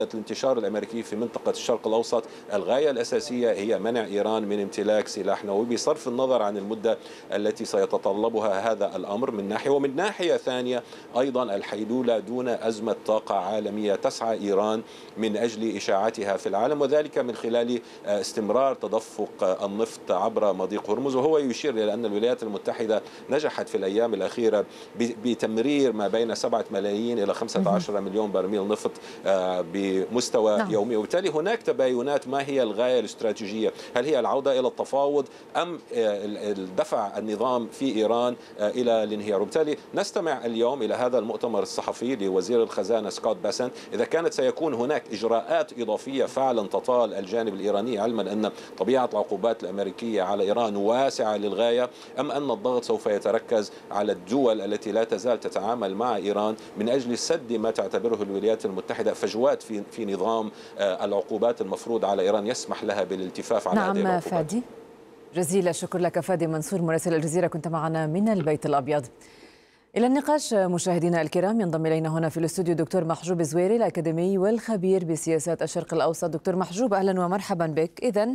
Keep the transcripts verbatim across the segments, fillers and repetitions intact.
الانتشار الأمريكي في منطقة الشرق الأوسط الغاية الأساسية هي منع إيران من امتلاك سلاح نووي بصرف النظر عن المدة التي سيتطلبها هذا الأمر من ناحية، ومن ناحية ثانية أيضا الحيلولة دون أزمة طاقة عالمية تسعى إيران من أجل إشاعتها في العالم، وذلك من خلال استمرار تدفق النفط عبر مضيق هرمز. وهو يشير إلى أن الولايات المتحدة نجحت في الأيام الأخيرة بتمرير ما بين سبعة ملايين إلى خمسة عشر مليون برميل نفط بمستوى نعم. يومي، وبالتالي هناك تباينات ما هي الغاية الاستراتيجية، هل هي العودة إلى التفاوض أم الدفع النظام في إيران إلى الانهيار. وبالتالي نستمع اليوم إلى هذا المؤتمر الصحفي لوزير الخزانة سكوت باسنت إذا كانت سيكون هناك إجراءات إضافية فعلا تطال الجانب الإيراني، علما أن طبيعة العقوبات الأمريكية على إيران واسعة للغاية، أم أن الضغط سوف يتركز على الدول التي لا تزال تتعامل مع إيران من أجل سد ما تعتبره الولايات المتحدة فجوات في في نظام العقوبات المفروض على إيران يسمح لها بالالتفاف على نعم هذه العقوبات. فادي، جزيل الشكر لك فادي منصور مراسل الجزيرة، كنت معنا من البيت الأبيض. إلى النقاش مشاهدينا الكرام، ينضم إلينا هنا في الاستوديو دكتور محجوب زويري الأكاديمي والخبير بسياسات الشرق الأوسط. دكتور محجوب أهلا ومرحبا بك. إذن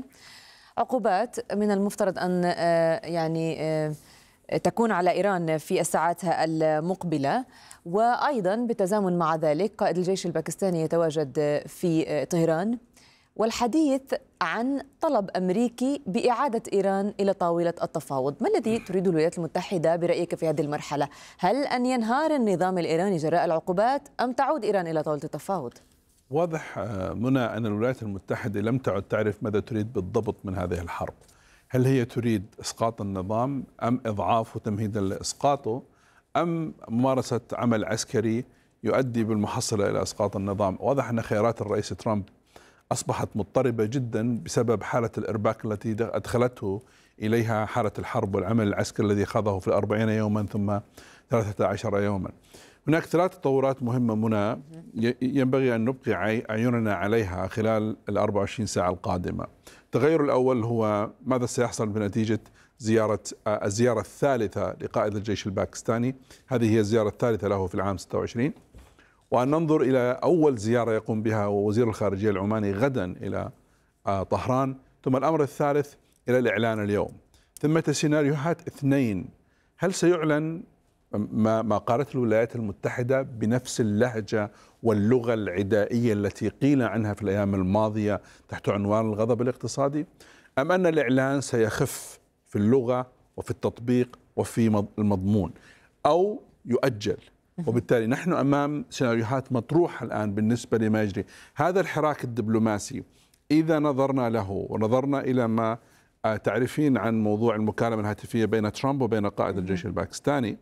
عقوبات من المفترض أن يعني تكون على إيران في الساعات المقبلة، وأيضا بالتزامن مع ذلك قائد الجيش الباكستاني يتواجد في طهران، والحديث عن طلب أمريكي بإعادة إيران إلى طاولة التفاوض. ما الذي تريد الولايات المتحدة برأيك في هذه المرحلة؟ هل أن ينهار النظام الإيراني جراء العقوبات أم تعود إيران إلى طاولة التفاوض؟ واضح منى أن الولايات المتحدة لم تعد تعرف ماذا تريد بالضبط من هذه الحرب. هل هي تريد إسقاط النظام أم إضعاف وتمهيدا لإسقاطه أم ممارسة عمل عسكري يؤدي بالمحصلة إلى إسقاط النظام؟ واضح أن خيارات الرئيس ترامب أصبحت مضطربة جدا بسبب حالة الإرباك التي أدخلته إليها حالة الحرب والعمل العسكري الذي خاضه في الأربعين يوما ثم ثلاثة عشر يوما. هناك ثلاث تطورات مهمة منى ينبغي أن نبقي أعيننا عليها خلال الأربع وعشرين ساعة القادمة. التغير الأول هو ماذا سيحصل بنتيجة زيارة الزيارة الثالثة لقائد الجيش الباكستاني. هذه هي الزيارة الثالثة له في العام ستة وعشرين، وأن ننظر إلى أول زيارة يقوم بها وزير الخارجية العماني غدا إلى طهران، ثم الأمر الثالث إلى الإعلان اليوم. ثمة سيناريوهات اثنين: هل سيعلن ما ما قالته الولايات المتحدة بنفس اللهجة واللغة العدائية التي قيل عنها في الأيام الماضية تحت عنوان الغضب الاقتصادي، أم أن الإعلان سيخف في اللغة وفي التطبيق وفي المضمون أو يؤجل؟ وبالتالي نحن أمام سيناريوهات مطروحة الآن بالنسبة لما يجري. هذا الحراك الدبلوماسي إذا نظرنا له ونظرنا إلى ما تعرفين عن موضوع المكالمة الهاتفية بين ترامب وبين قائد الجيش الباكستاني،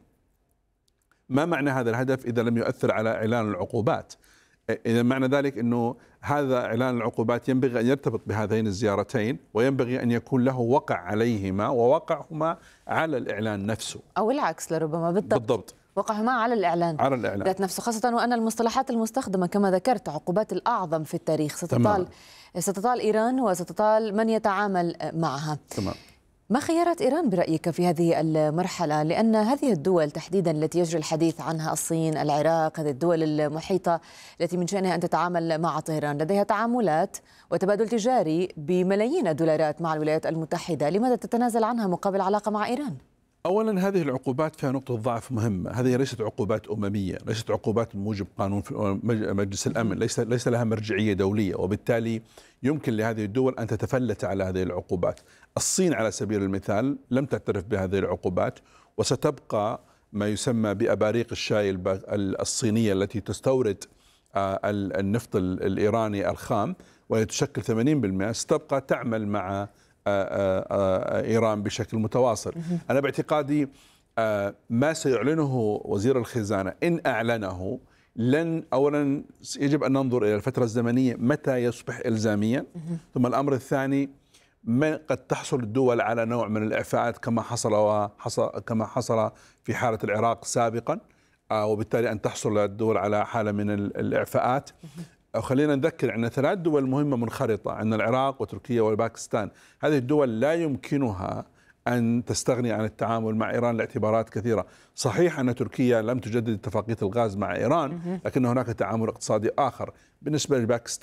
ما معنى هذا الهدف إذا لم يؤثر على إعلان العقوبات؟ إذا معنى ذلك أنه هذا إعلان العقوبات ينبغي أن يرتبط بهذين الزيارتين، وينبغي أن يكون له وقع عليهما ووقعهما على الإعلان نفسه، أو العكس لربما. بالضبط, بالضبط. وقعهما على الإعلان على الإعلان ذات نفسه، خاصة وأن المصطلحات المستخدمة كما ذكرت عقوبات الأعظم في التاريخ ستطال ستطال إيران وستطال من يتعامل معها. تمام. ما خيارات إيران برأيك في هذه المرحلة؟ لأن هذه الدول تحديدا التي يجري الحديث عنها، الصين، العراق، هذه الدول المحيطة التي من شأنها أن تتعامل مع طهران، لديها تعاملات وتبادل تجاري بملايين الدولارات مع الولايات المتحدة، لماذا تتنازل عنها مقابل علاقة مع إيران؟ أولا هذه العقوبات فيها نقطة ضعف مهمة، هذه ليست عقوبات أممية، ليست عقوبات بموجب قانون مجلس الأمن، ليس ليس لها مرجعية دولية، وبالتالي يمكن لهذه الدول أن تتفلت على هذه العقوبات. الصين على سبيل المثال لم تعترف بهذه العقوبات، وستبقى ما يسمى بأباريق الشاي الصينية التي تستورد النفط الإيراني الخام وهي تشكل ثمانين بالمئة، ستبقى تعمل مع إيران بشكل متواصل. أنا باعتقادي ما سيعلنه وزير الخزانة إن أعلنه لن أولا يجب أن ننظر إلى الفترة الزمنية متى يصبح إلزاميا، ثم الأمر الثاني ما قد تحصل الدول على نوع من الإعفاءات كما حصل وحصل كما حصل في حالة العراق سابقا، وبالتالي أن تحصل الدول على حالة من الإعفاءات. خلينا نذكر أن ثلاث دول مهمة منخرطة، عندنا العراق وتركيا وباكستان. هذه الدول لا يمكنها أن تستغني عن التعامل مع إيران لاعتبارات كثيرة. صحيح أن تركيا لم تجدد اتفاقية الغاز مع إيران، لكن هناك تعامل اقتصادي آخر بالنسبة لباكستان.